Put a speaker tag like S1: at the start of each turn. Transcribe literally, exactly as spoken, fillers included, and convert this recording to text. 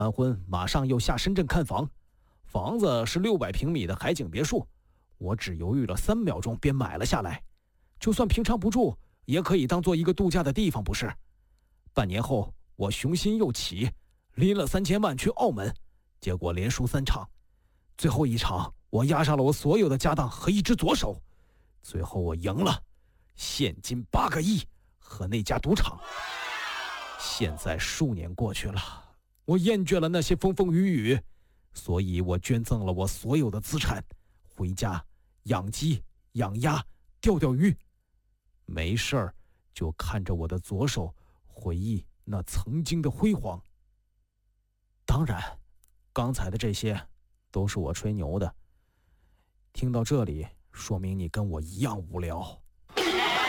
S1: 完婚马上又下深圳看房，房子是六百平米的海景别墅，我只犹豫了三秒钟便买了下来。就算平常不住，也可以当做一个度假的地方，不是？半年后，我雄心又起，拎了三千万去澳门，结果连输三场。最后一场，我押上了我所有的家当和一只左手，最后我赢了，现金八个亿和那家赌场。现在数年过去了，我厌倦了那些风风雨雨，所以我捐赠了我所有的资产，回家养鸡、养鸭、钓钓鱼，没事儿就看着我的左手，回忆那曾经的辉煌。当然，刚才的这些都是我吹牛的。听到这里，说明你跟我一样无聊。